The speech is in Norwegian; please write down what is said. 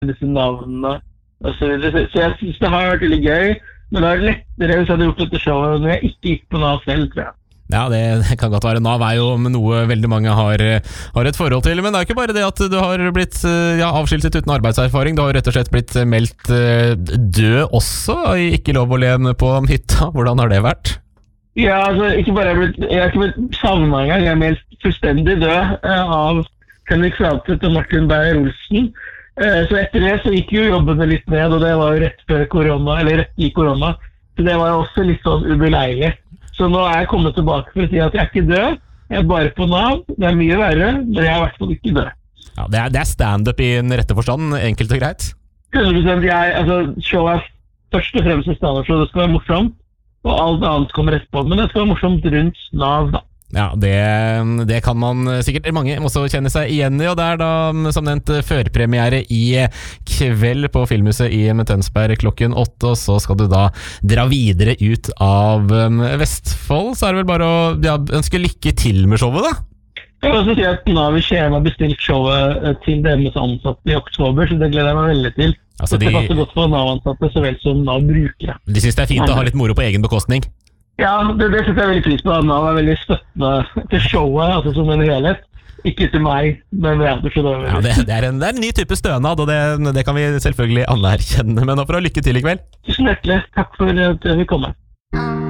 disse navnene og så videre. Så jeg synes det har vært veldig gøy, men det er lettere hvis jeg hadde gjort dette showet når jeg ikke gikk på NAV selv, tror jeg. Ja, det kan godt være. NAV jo noe veldig mange har et forhold til, men det ikke bare det at du har blitt avskiltet uten arbeidserfaring, du har rett og slett blitt meldt død også, ikke lov å leve på hytta. Hvordan har det vært? Ja, altså, jeg har ikke blitt savnet engang, jeg meldt fullstendig død av Henrik Fladseth og Martin Beyer-Olsen. Så etter det så gikk jo jobbene litt ned, og det var jo rett før korona, eller rett i korona, så det var jo også litt sånn ubeleilig. Så nå jeg kommet tilbake for å si at jeg ikke død, jeg bare på NAV, det mye verre, men jeg i hvert fall ikke død. Ja, det stand-up i den rette forstand, enkelt og greit? 100%, showet først og fremst stand-up show, det skal være morsomt, og alt annet kommer etterpå, men det skal være morsomt rundt NAV da. Ja, det kan man sikkert mange også kjenne seg igjen i, og det da, som nevnt, førpremiere i kveld på Filmhuset i Tønsberg klokken 8, og så skal du da dra videre ut av Vestfold, så det vel bare å ønske lykke til med showet da. Jeg vil også si at NAV i Skien har bestilt showet til deres ansatte i oktober, så det gleder jeg meg veldig til. Altså, det passer godt for NAV-ansatte så vel som NAV-brukere. De synes det fint å ha litt moro på egen bekostning? Ja, det synes jeg veldig pris på. NAV veldig støttende til showet, altså som en helhet. Ikke til meg, men ja, det en ny type stønad, og det kan vi selvfølgelig anerkjenne. Men nå får du lykke til i kveld. Tusen hjertelig. Takk for at vi kom med.